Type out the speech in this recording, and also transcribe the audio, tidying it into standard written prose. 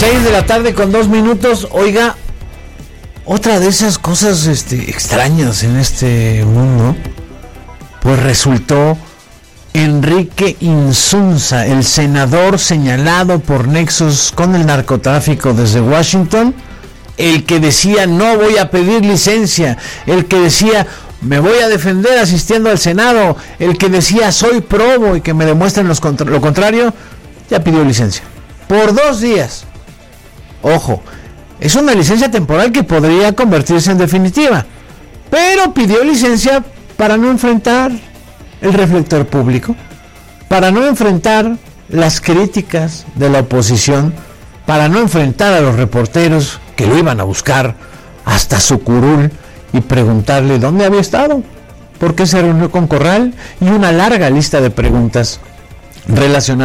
6:02 p.m. Oiga, otra de esas cosas extrañas en este mundo, pues resultó Enrique Insunza, el senador señalado por nexos con el narcotráfico desde Washington, el que decía no voy a pedir licencia, el que decía me voy a defender asistiendo al Senado, el que decía soy probo y que me demuestren lo contrario, ya pidió licencia por 2 días. Ojo, es una licencia temporal que podría convertirse en definitiva, pero pidió licencia para no enfrentar el reflector público, para no enfrentar las críticas de la oposición, para no enfrentar a los reporteros que lo iban a buscar hasta su curul y preguntarle dónde había estado, por qué se reunió con Corral y una larga lista de preguntas relacionadas